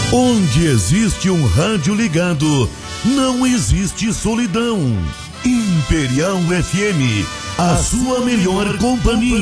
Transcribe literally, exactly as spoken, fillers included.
Onde existe um rádio ligado, não existe solidão. Imperial F M, a sua melhor companhia.